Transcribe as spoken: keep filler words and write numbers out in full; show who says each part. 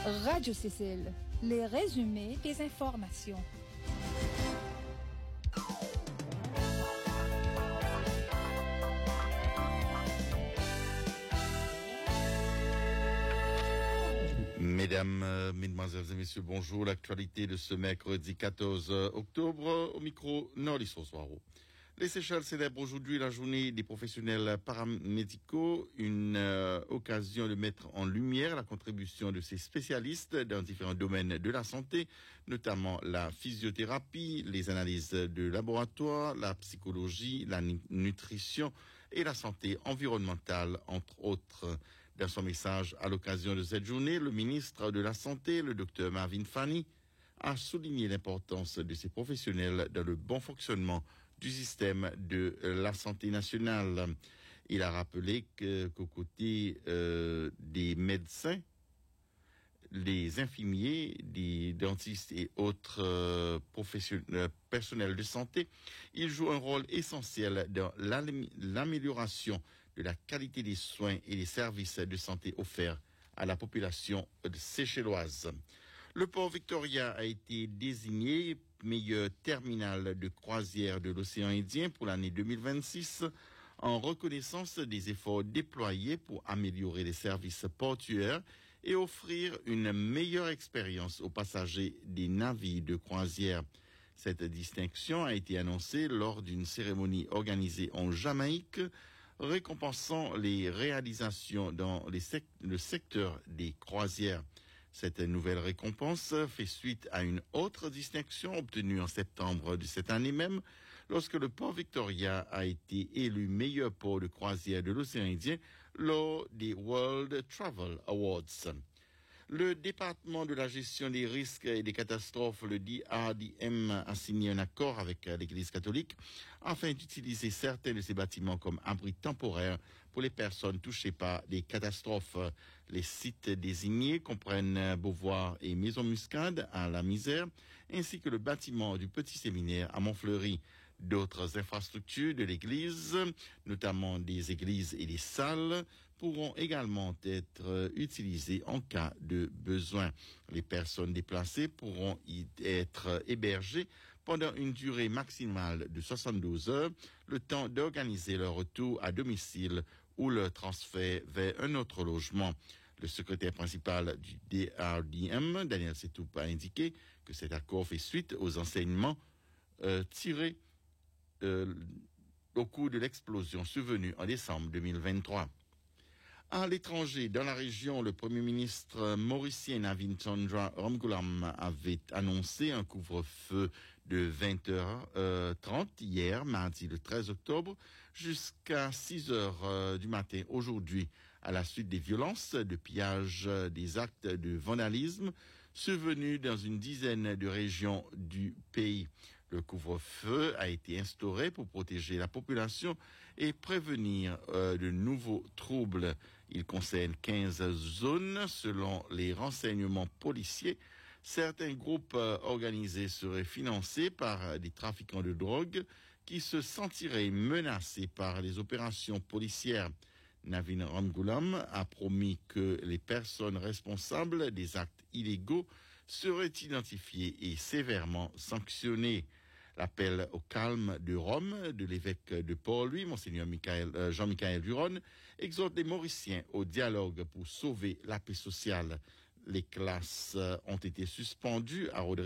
Speaker 1: Radio C C L, les résumés des informations.
Speaker 2: Mesdames, euh, Mesdemoiselles et Messieurs, bonjour. L'actualité de ce mercredi quatorze octobre, au micro Norlis Soaro. Les Seychelles célèbrent aujourd'hui la journée des professionnels paramédicaux, une euh, occasion de mettre en lumière la contribution de ces spécialistes dans différents domaines de la santé, notamment la physiothérapie, les analyses de laboratoire, la psychologie, la nutrition et la santé environnementale, entre autres. Dans son message à l'occasion de cette journée, le ministre de la Santé, le docteur Marvin Fanny, a souligné l'importance de ces professionnels dans le bon fonctionnement du système de la santé nationale. Il a rappelé que, qu'aux côtés euh, des médecins, les infirmiers, des dentistes et autres euh, professionnels, personnels de santé, ils jouent un rôle essentiel dans l'amélioration de la qualité des soins et des services de santé offerts à la population séchelloise. Le port Victoria a été désigné meilleur terminal de croisière de l'océan Indien pour l'année deux mille vingt-six en reconnaissance des efforts déployés pour améliorer les services portuaires et offrir une meilleure expérience aux passagers des navires de croisière. Cette distinction a été annoncée lors d'une cérémonie organisée en Jamaïque, récompensant les réalisations dans les sec- le secteur des croisières. Cette nouvelle récompense fait suite à une autre distinction obtenue en septembre de cette année même, lorsque le port Victoria a été élu meilleur port de croisière de l'océan Indien lors des World Travel Awards. Le département de la gestion des risques et des catastrophes, le D R D M, a signé un accord avec l'Église catholique afin d'utiliser certains de ces bâtiments comme abris temporaires pour les personnes touchées par des catastrophes. Les sites désignés comprennent Beauvoir et Maison Muscade à La Misère, ainsi que le bâtiment du Petit Séminaire à Montfleury. D'autres infrastructures de l'église, notamment des églises et des salles, pourront également être utilisées en cas de besoin. Les personnes déplacées pourront y être hébergées pendant une durée maximale de soixante-douze heures, le temps d'organiser leur retour à domicile ou leur transfert vers un autre logement. Le secrétaire principal du D R D M, Daniel Setoup, a indiqué que cet accord fait suite aux enseignements euh, tirés Euh, au cours de l'explosion survenue en décembre deux mille vingt-trois. À l'étranger, dans la région, le Premier ministre mauricien Navin Chandra Ramgoolam avait annoncé un couvre-feu de vingt heures trente hier, mardi le treize octobre, jusqu'à six heures euh, du matin aujourd'hui, à la suite des violences, de pillage, des actes de vandalisme survenus dans une dizaine de régions du pays. Le couvre-feu a été instauré pour protéger la population et prévenir euh, de nouveaux troubles. Il concerne quinze zones selon les renseignements policiers. Certains groupes euh, organisés seraient financés par euh, des trafiquants de drogue qui se sentiraient menacés par les opérations policières. Navin Ramgoolam a promis que les personnes responsables des actes illégaux seraient identifiées et sévèrement sanctionnées. L'appel au calme de Rome de l'évêque de Port-Louis, Monseigneur Michael, euh, Jean-Michel Duron, exhorte les Mauriciens au dialogue pour sauver la paix sociale. Les classes euh, ont été suspendues à Rodrigue